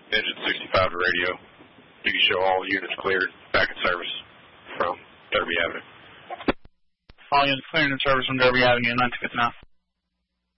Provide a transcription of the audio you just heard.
engine 65 to radio. You can show all units cleared, back in service from Derby Avenue. All units cleared in service from Derby Avenue, 959.